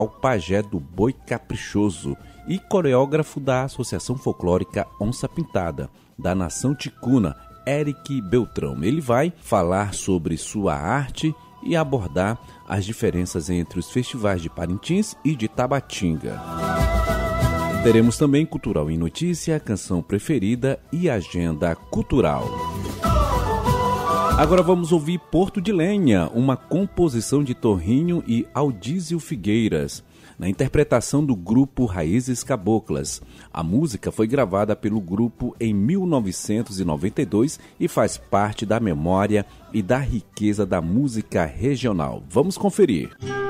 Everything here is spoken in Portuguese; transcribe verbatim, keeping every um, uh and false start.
ao pajé do Boi Caprichoso e coreógrafo da Associação Folclórica Onça Pintada, da Nação Ticuna, Eric Beltrão. Ele vai falar sobre sua arte e abordar as diferenças entre os festivais de Parintins e de Tabatinga. Teremos também Cultural em Notícia, Canção Preferida e Agenda Cultural. Agora vamos ouvir Porto de Lenha, uma composição de Torrinho e Aldísio Figueiras, na interpretação do grupo Raízes Caboclas. A música foi gravada pelo grupo em mil novecentos e noventa e dois e faz parte da memória e da riqueza da música regional. Vamos conferir.